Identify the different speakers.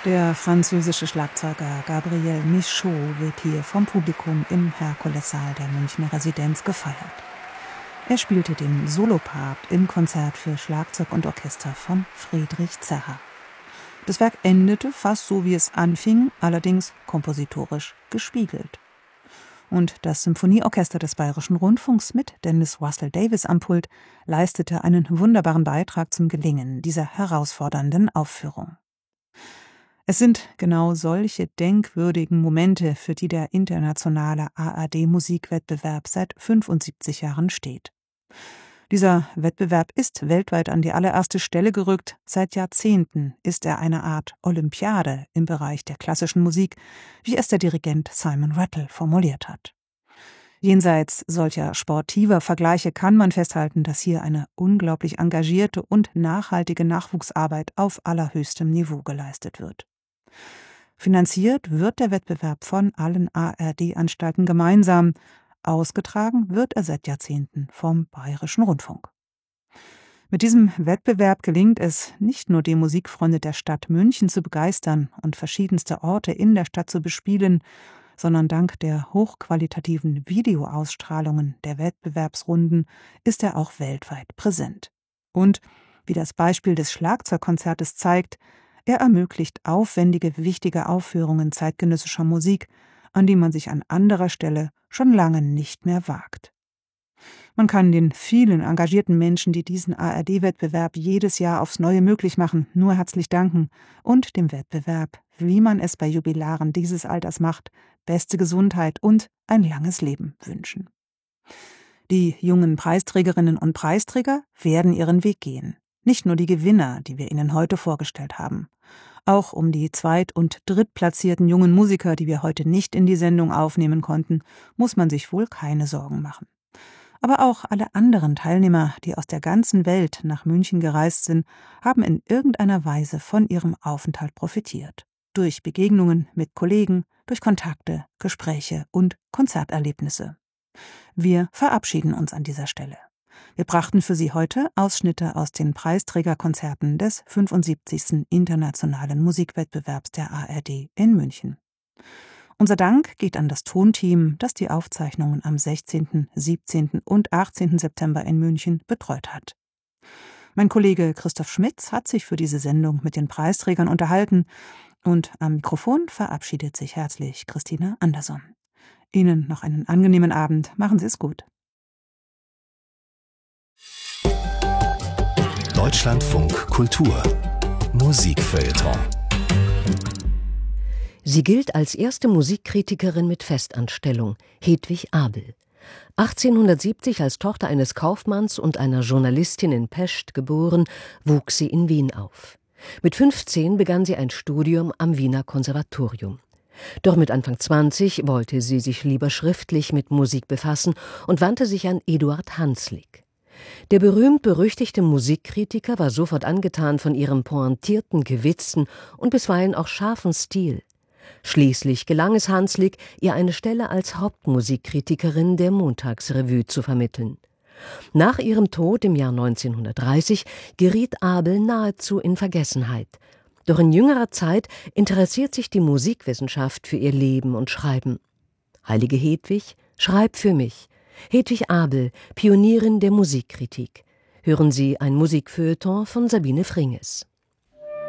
Speaker 1: Der französische Schlagzeuger Gabriel Michaud wird hier vom Publikum im Herkulessaal der Münchner Residenz gefeiert. Er spielte den Solopart im Konzert für Schlagzeug und Orchester von Friedrich Zerha. Das Werk endete fast so, wie es anfing, allerdings kompositorisch gespiegelt. Und das Symphonieorchester des Bayerischen Rundfunks mit Dennis Russell Davies am Pult leistete einen wunderbaren Beitrag zum Gelingen dieser herausfordernden Aufführung. Es sind genau solche denkwürdigen Momente, für die der internationale ARD-Musikwettbewerb seit 75 Jahren steht. Dieser Wettbewerb ist weltweit an die allererste Stelle gerückt. Seit Jahrzehnten ist er eine Art Olympiade im Bereich der klassischen Musik, wie es der Dirigent Simon Rattle formuliert hat. Jenseits solcher sportiver Vergleiche kann man festhalten, dass hier eine unglaublich engagierte und nachhaltige Nachwuchsarbeit auf allerhöchstem Niveau geleistet wird. Finanziert wird der Wettbewerb von allen ARD-Anstalten gemeinsam. Ausgetragen wird er seit Jahrzehnten vom Bayerischen Rundfunk. Mit diesem Wettbewerb gelingt es, nicht nur die Musikfreunde der Stadt München zu begeistern und verschiedenste Orte in der Stadt zu bespielen, sondern dank der hochqualitativen Videoausstrahlungen der Wettbewerbsrunden ist er auch weltweit präsent. Und, wie das Beispiel des Schlagzeugkonzertes zeigt, er ermöglicht aufwendige, wichtige Aufführungen zeitgenössischer Musik, an die man sich an anderer Stelle schon lange nicht mehr wagt. Man kann den vielen engagierten Menschen, die diesen ARD-Wettbewerb jedes Jahr aufs Neue möglich machen, nur herzlich danken und dem Wettbewerb, wie man es bei Jubilaren dieses Alters macht, beste Gesundheit und ein langes Leben wünschen. Die jungen Preisträgerinnen und Preisträger werden ihren Weg gehen. Nicht nur die Gewinner, die wir Ihnen heute vorgestellt haben. Auch um die zweit- und drittplatzierten jungen Musiker, die wir heute nicht in die Sendung aufnehmen konnten, muss man sich wohl keine Sorgen machen. Aber auch alle anderen Teilnehmer, die aus der ganzen Welt nach München gereist sind, haben in irgendeiner Weise von ihrem Aufenthalt profitiert. Durch Begegnungen mit Kollegen, durch Kontakte, Gespräche und Konzerterlebnisse. Wir verabschieden uns an dieser Stelle. Wir brachten für Sie heute Ausschnitte aus den Preisträgerkonzerten des 75. Internationalen Musikwettbewerbs der ARD in München. Unser Dank geht an das Tonteam, das die Aufzeichnungen am 16., 17. und 18. September in München betreut hat. Mein Kollege Christoph Schmitz hat sich für diese Sendung mit den Preisträgern unterhalten und am Mikrofon verabschiedet sich herzlich Christina Anderson. Ihnen noch einen angenehmen Abend. Machen Sie es gut.
Speaker 2: Deutschlandfunk Kultur Musikfeuilleton.
Speaker 3: Sie gilt als erste Musikkritikerin mit Festanstellung, Hedwig Abel. 1870 als Tochter eines Kaufmanns und einer Journalistin in Pest geboren, wuchs sie in Wien auf. Mit 15 begann sie ein Studium am Wiener Konservatorium. Doch mit Anfang 20 wollte sie sich lieber schriftlich mit Musik befassen und wandte sich an Eduard Hanslick. Der berühmt-berüchtigte Musikkritiker war sofort angetan von ihrem pointierten Gewitzen und bisweilen auch scharfen Stil. Schließlich gelang es Hanslick, ihr eine Stelle als Hauptmusikkritikerin der Montagsrevue zu vermitteln. Nach ihrem Tod im Jahr 1930 geriet Abel nahezu in Vergessenheit. Doch in jüngerer Zeit interessiert sich die Musikwissenschaft für ihr Leben und Schreiben. Heilige Hedwig, schreib für mich. Hedwig Abel, Pionierin der Musikkritik. Hören Sie ein Musikfeuilleton von Sabine Fringes.